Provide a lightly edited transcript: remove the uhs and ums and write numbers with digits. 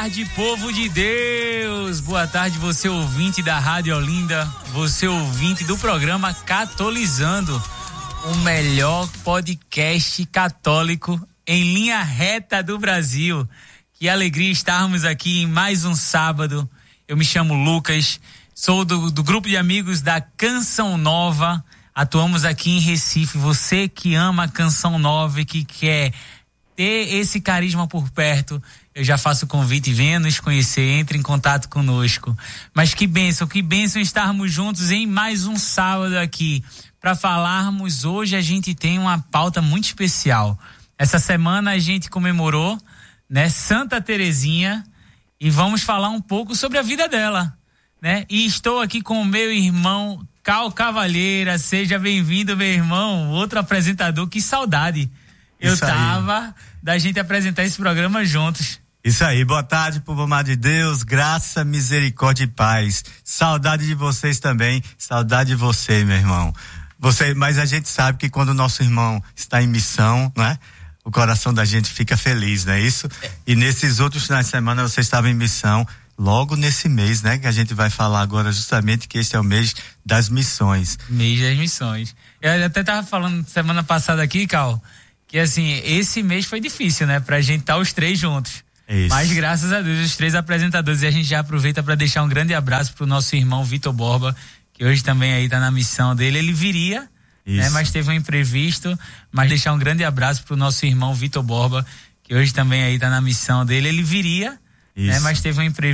tarde, povo de Deus! Boa tarde, você ouvinte da Rádio Olinda, você ouvinte do programa Catolizando, o melhor podcast católico em linha reta do Brasil. Que alegria estarmos aqui em mais um sábado. Eu me chamo Lucas, sou do grupo de amigos da Canção Nova. Atuamos aqui em Recife. Você que ama a Canção Nova e que quer ter esse carisma por perto, eu já faço o convite, venha nos conhecer, entre em contato conosco. Mas que bênção estarmos juntos em mais um sábado aqui, para falarmos. Hoje a gente tem uma pauta muito especial. Essa semana a gente comemorou, né, Santa Terezinha, e vamos falar um pouco sobre a vida dela, né? E estou aqui com o meu irmão Cal Cavalheira. Seja bem-vindo, meu irmão, outro apresentador. Que saudade eu tava da gente apresentar esse programa juntos. Isso aí, boa tarde, povo amado de Deus, graça, misericórdia e paz. Saudade de vocês também, saudade de você, meu irmão. Mas a gente sabe que quando o nosso irmão está em missão, né? O coração da gente fica feliz, não é isso? E nesses outros finais de semana você estava em missão, logo nesse mês, né? Que a gente vai falar agora justamente que este é o mês das missões. Mês das missões. Eu até tava falando semana passada aqui, Cal, que assim, esse mês foi difícil, né? Pra gente estar os três juntos. Isso. Mas graças a Deus, os três apresentadores, e a gente já aproveita para deixar um grande abraço pro nosso irmão Vitor Borba, que hoje também aí tá na missão dele. Ele viria, né, mas teve um imprevisto, mas deixar um grande abraço pro nosso irmão Vitor Borba, que hoje também aí tá na missão dele. Ele viria, né, mas teve um imprevisto.